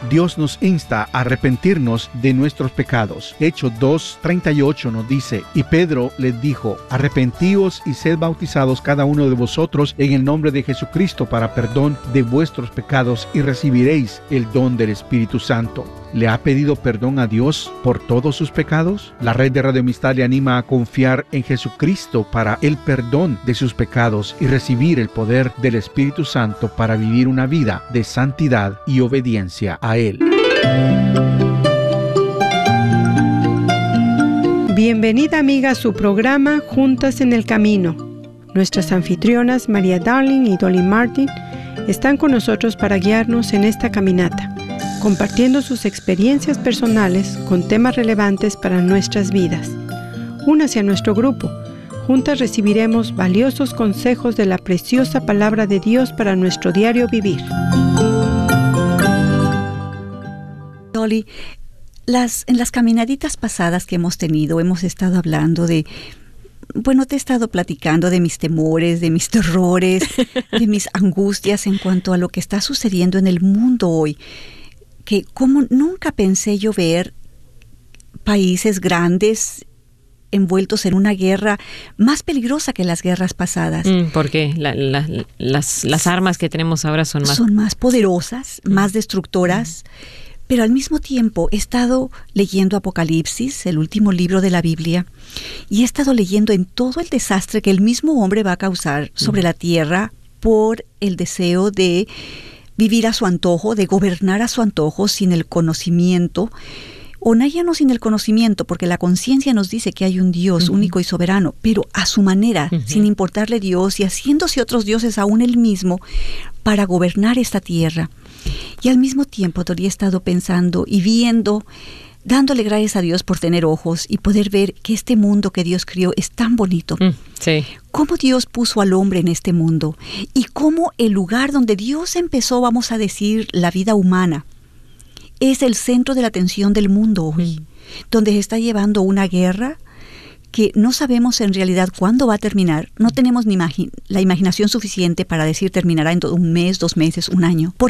Dios nos insta a arrepentirnos de nuestros pecados. Hechos 2:38 nos dice: y Pedro les dijo: arrepentíos y sed bautizados cada uno de vosotros en el nombre de Jesucristo para perdón de vuestros pecados y recibiréis el don del Espíritu Santo. ¿Le ha pedido perdón a Dios por todos sus pecados? La red de Radio Amistad le anima a confiar en Jesucristo para el perdón de sus pecados y recibir el poder del Espíritu Santo para vivir una vida de santidad y obediencia a Él. Bienvenida, amiga, a su programa Juntas en el Camino. Nuestras anfitrionas María Darling y Dolly Martin están con nosotros para guiarnos en esta caminata, compartiendo sus experiencias personales con temas relevantes para nuestras vidas. Únase a nuestro grupo. Juntas recibiremos valiosos consejos de la preciosa palabra de Dios para nuestro diario vivir. Dolly, en las caminaditas pasadas que hemos tenido, hemos estado hablando de... Bueno, te he estado platicando de mis temores, de mis terrores, de mis angustias en cuanto a lo que está sucediendo en el mundo hoy. Que como nunca pensé yo ver países grandes envueltos en una guerra más peligrosa que las guerras pasadas. ¿Por qué? Las armas que tenemos ahora son más poderosas, más destructoras. Pero al mismo tiempo he estado leyendo Apocalipsis, el último libro de la Biblia, y he estado leyendo en todo el desastre que el mismo hombre va a causar sobre la tierra por el deseo de vivir a su antojo, de gobernar a su antojo sin el conocimiento, o ya no sin el conocimiento, porque la conciencia nos dice que hay un Dios único y soberano, pero a su manera, sin importarle Dios y haciéndose otros dioses aún él mismo para gobernar esta tierra. Y al mismo tiempo he estado pensando y viendo, dándole gracias a Dios por tener ojos y poder ver que este mundo que Dios crió es tan bonito. Sí. Cómo Dios puso al hombre en este mundo y cómo el lugar donde Dios empezó, vamos a decir, la vida humana, es el centro de la atención del mundo hoy, donde se está llevando una guerra que no sabemos en realidad cuándo va a terminar. No tenemos ni la imaginación suficiente para decir terminará en un mes, 2 meses, un año.